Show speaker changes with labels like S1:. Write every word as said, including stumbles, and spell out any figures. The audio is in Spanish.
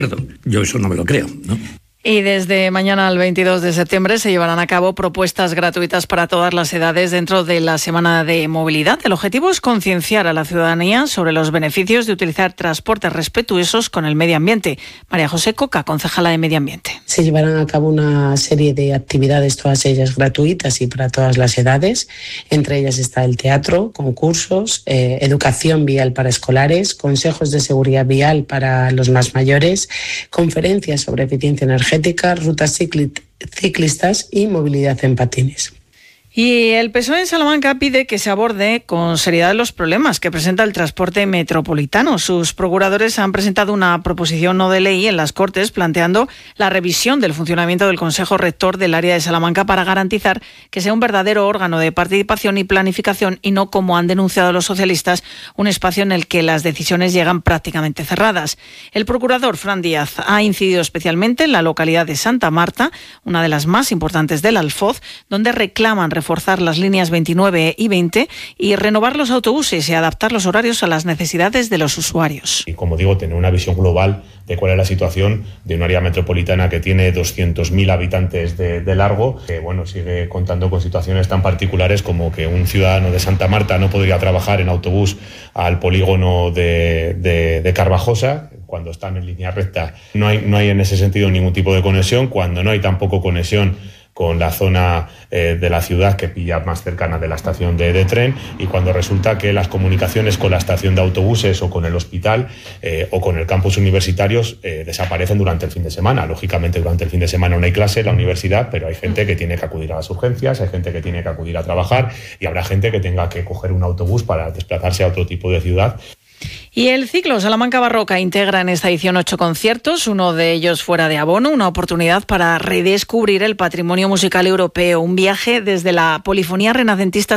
S1: Perdón, yo eso no me lo creo, ¿no?
S2: Y desde mañana al veintidós de septiembre se llevarán a cabo propuestas gratuitas para todas las edades dentro de la Semana de Movilidad. El objetivo es concienciar a la ciudadanía sobre los beneficios de utilizar transportes respetuosos con el medio ambiente. María José Coca, concejala de Medio Ambiente.
S3: Se llevarán a cabo una serie de actividades, todas ellas gratuitas y para todas las edades. Entre ellas está el teatro, concursos, eh, educación vial para escolares, consejos de seguridad vial para los más mayores, conferencias sobre eficiencia energética, rutas ciclistas y movilidad en patines.
S2: Y el P S O E en Salamanca pide que se aborde con seriedad los problemas que presenta el transporte metropolitano. Sus procuradores han presentado una proposición no de ley en las Cortes planteando la revisión del funcionamiento del Consejo Rector del área de Salamanca para garantizar que sea un verdadero órgano de participación y planificación y no, como han denunciado los socialistas, un espacio en el que las decisiones llegan prácticamente cerradas. El procurador Fran Díaz ha incidido especialmente en la localidad de Santa Marta, una de las más importantes del Alfoz, donde reclaman reforzar las líneas veintinueve y veinte y renovar los autobuses y adaptar los horarios a las necesidades de los usuarios.
S4: Y como digo, tener una visión global de cuál es la situación de un área metropolitana que tiene doscientos mil habitantes de, de largo, que bueno, sigue contando con situaciones tan particulares como que un ciudadano de Santa Marta no podría trabajar en autobús al polígono de, de, de Carvajosa, cuando están en línea recta. No hay, no hay en ese sentido ningún tipo de conexión, cuando no hay tampoco conexión con la zona eh, de la ciudad que pilla más cercana de la estación de, de tren, y cuando resulta que las comunicaciones con la estación de autobuses o con el hospital eh, o con el campus universitarios eh, desaparecen durante el fin de semana. Lógicamente durante el fin de semana no hay clase en la universidad, pero hay gente que tiene que acudir a las urgencias, hay gente que tiene que acudir a trabajar y habrá gente que tenga que coger un autobús para desplazarse a otro tipo de ciudad.
S2: Y el ciclo Salamanca Barroca integra en esta edición ocho conciertos, uno de ellos fuera de abono, una oportunidad para redescubrir el patrimonio musical europeo, un viaje desde la polifonía renacentista